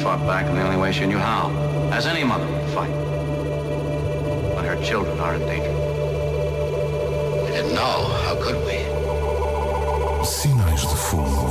fought back in the only way she knew how, as any mother would fight when her children are in danger. We didn't know, how could we? Sinais de Fumo.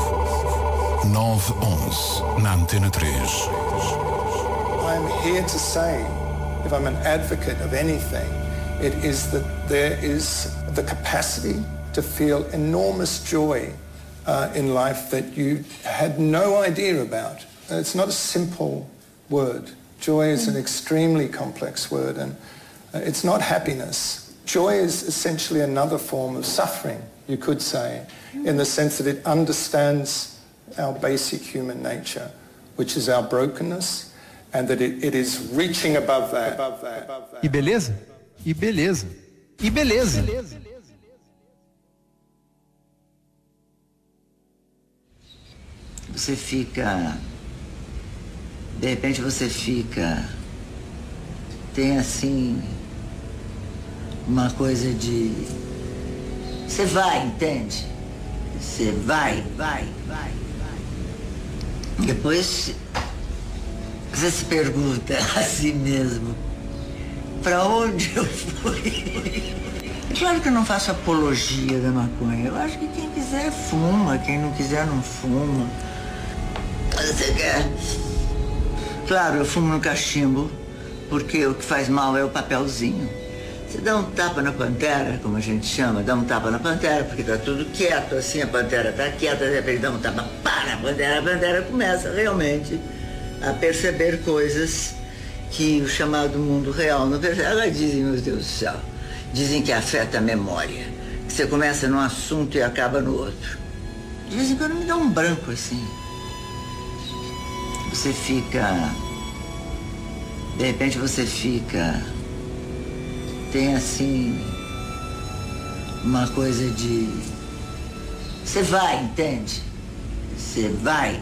9/11 na Antena 3. I'm here to say, if I'm an advocate of anything, it is that there is the capacity to feel enormous joy in life that you had no idea about. It's not a simple word. Joy is an extremely complex word, and it's not happiness. Joy is essentially another form of suffering, you could say, in the sense that it understands our basic human nature, which is our brokenness, and that it is reaching above that. E beleza? E beleza? E beleza? Você fica... De repente você fica... Tem assim... Uma coisa de... Você vai, entende? Você vai. Depois... Você se pergunta a si mesmo... Pra onde eu fui? Claro que eu não faço apologia da maconha. Eu acho que quem quiser fuma, quem não quiser não fuma. Você quer? Claro, eu fumo no cachimbo, porque o que faz mal é o papelzinho. Você dá um tapa na pantera, como a gente chama, dá um tapa na pantera, porque tá tudo quieto, assim, a pantera tá quieta, de repente dá um tapa, para a pantera começa realmente a perceber coisas que o chamado mundo real não percebe. Ela dizem, meu Deus do céu, dizem que afeta a memória, que você começa num assunto e acaba no outro. De vez em quando me dá um branco, assim. Você fica... De repente você fica... Tem assim... Uma coisa de... Você vai, entende? Você vai.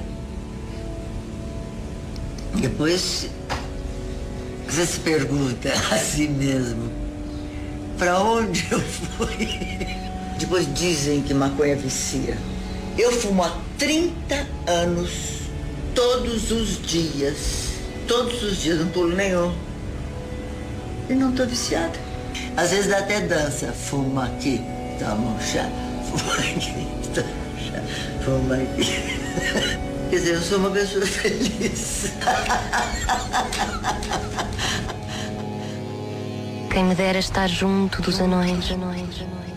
Depois... Você se pergunta a si mesmo... Pra onde eu fui? Depois dizem que maconha vicia. Eu fumo há 30 anos... Todos os dias, não pulo nenhum. E não tô viciada. Às vezes dá até dança. Fuma aqui, toma um chá. Fuma aqui, toma um chá. Fuma aqui. Quer dizer, eu sou uma pessoa feliz. Quem me dera estar junto dos anões.